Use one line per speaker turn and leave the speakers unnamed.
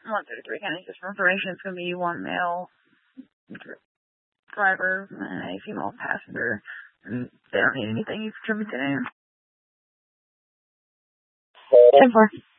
133 counties, just for information. It's going to be one male driver and a female passenger. And they don't need anything you contributed in. 10-4.